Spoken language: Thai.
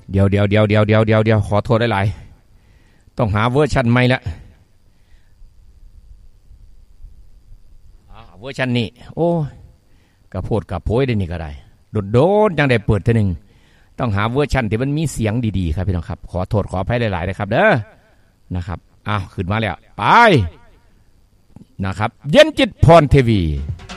เดี๋ยวขอโทษหลายๆต้องหาเวอร์ชันใหม่ละเวอร์ชันนี้โอ้กระโพดกระโพยได้นี่ก็ได้โดดยังได้เปิดทีหนึ่งต้องหาเวอร์ชันที่มันมีเสียงดีๆครับพี่น้องครับขอโทษขออภัยหลายๆนะครับเด้อนะครับอ้าวขึ้นมาแล้วไปนะครับเย็นจิตพรเทวี